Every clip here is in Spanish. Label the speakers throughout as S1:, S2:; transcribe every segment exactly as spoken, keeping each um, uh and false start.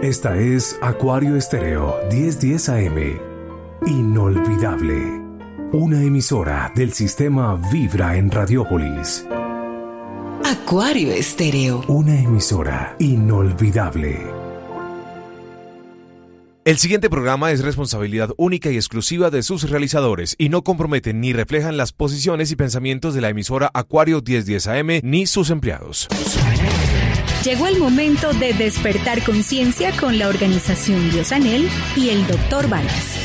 S1: Esta es Acuario Estéreo diez diez A M. Inolvidable. Una emisora del sistema Vibra en Radiópolis.
S2: Acuario Estéreo.
S1: Una emisora inolvidable.
S3: El siguiente programa es responsabilidad única y exclusiva de sus realizadores y no comprometen ni reflejan las posiciones y pensamientos de la emisora Acuario diez diez A M ni sus empleados.
S4: Llegó el momento de despertar conciencia con la organización Biosanel y el doctor Vargas.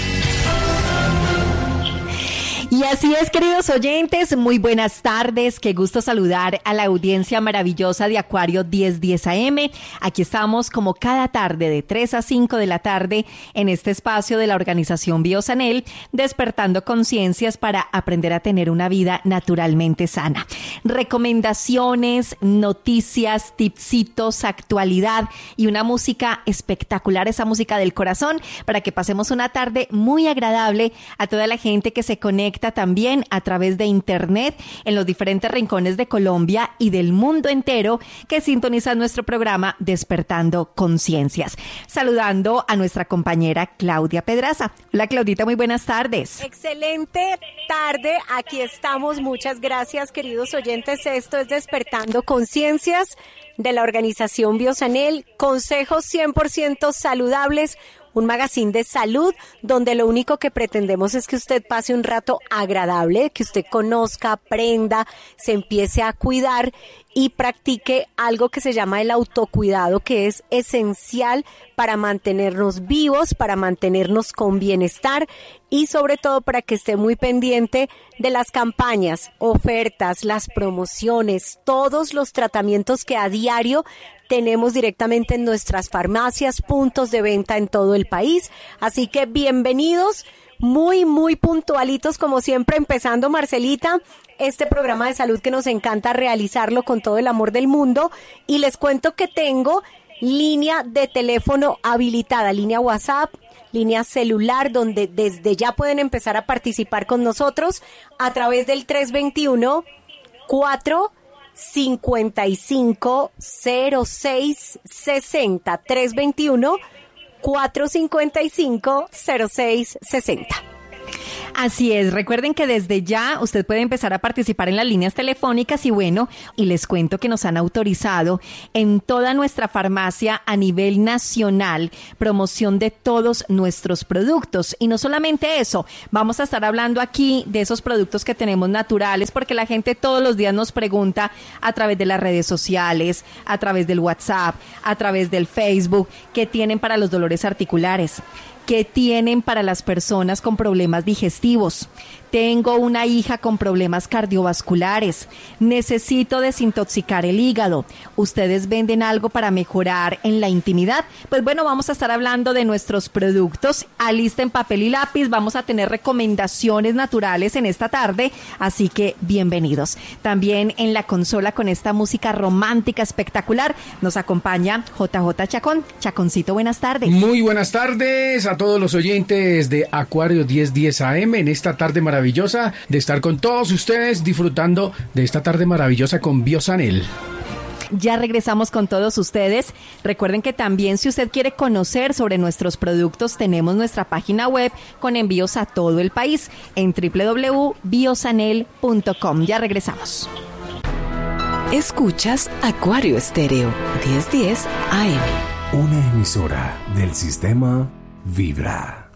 S5: Y así es, queridos oyentes, muy buenas tardes, qué gusto saludar a la audiencia maravillosa de Acuario diez diez A M. Aquí estamos como cada tarde de tres a cinco de la tarde en este espacio de la organización Biosanel, despertando conciencias para aprender a tener una vida naturalmente sana. Recomendaciones, noticias, tipsitos, actualidad y una música espectacular, esa música del corazón, para que pasemos una tarde muy agradable a toda la gente que se conecta también a través de internet en los diferentes rincones de Colombia y del mundo entero que sintonizan nuestro programa Despertando Conciencias. Saludando a nuestra compañera Claudia Pedraza. Hola Claudita, muy buenas tardes.
S6: Excelente tarde, aquí estamos, muchas gracias queridos oyentes. Esto es Despertando Conciencias de la organización Biosanel, consejos cien por ciento saludables. Un magazine de salud donde lo único que pretendemos es que usted pase un rato agradable, que usted conozca, aprenda, se empiece a cuidar y practique algo que se llama el autocuidado, que es esencial para mantenernos vivos, para mantenernos con bienestar y sobre todo para que esté muy pendiente de las campañas, ofertas, las promociones, todos los tratamientos que a diario tenemos directamente en nuestras farmacias, puntos de venta en todo el país. Así que bienvenidos, muy, muy puntualitos como siempre, empezando Marcelita, este programa de salud que nos encanta realizarlo con todo el amor del mundo. Y les cuento que tengo línea de teléfono habilitada, línea WhatsApp, línea celular, donde desde ya pueden empezar a participar con nosotros a través del tres veintiuno, cuatro cincuenta y cinco, cero seis sesenta, tres veintiuno, cuatro cincuenta y cinco, cero seis sesenta.
S5: Así es, recuerden que desde ya usted puede empezar a participar en las líneas telefónicas y bueno, y les cuento que nos han autorizado en toda nuestra farmacia a nivel nacional promoción de todos nuestros productos. Y no solamente eso, vamos a estar hablando aquí de esos productos que tenemos naturales porque la gente todos los días nos pregunta a través de las redes sociales, a través del WhatsApp, a través del Facebook, ¿qué tienen para los dolores articulares? ¿Qué tienen para las personas con problemas digestivos? Tengo una hija con problemas cardiovasculares. Necesito desintoxicar el hígado. ¿Ustedes venden algo para mejorar en la intimidad? Pues bueno, vamos a estar hablando de nuestros productos. Alisten papel y lápiz. Vamos a tener recomendaciones naturales en esta tarde. Así que bienvenidos. También en la consola con esta música romántica espectacular nos acompaña J J Chacón. Chaconcito, buenas tardes.
S7: Muy buenas tardes a todos los oyentes de Acuario diez diez A M en esta tarde maravillosa de estar con todos ustedes disfrutando de esta tarde maravillosa con Biosanel.
S5: Ya regresamos con todos ustedes. Recuerden que también si usted quiere conocer sobre nuestros productos, tenemos nuestra página web con envíos a todo el país en doble u doble u doble u punto biosanel punto com. Ya regresamos.
S2: Escuchas Acuario Estéreo diez diez A M.
S1: Una emisora del sistema Vibra.